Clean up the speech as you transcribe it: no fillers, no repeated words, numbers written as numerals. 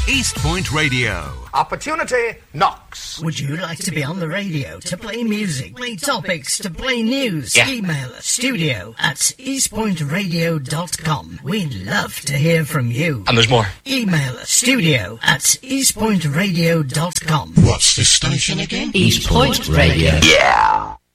East Point Radio. Opportunity knocks. Would you like to be on the radio, to play music, play topics, to play news? Yeah. Email us, studio@eastpointradio.com. We'd love to hear from you. And there's more. Email us, studio@eastpointradio.com. What's this station again? East Point Radio. Yeah.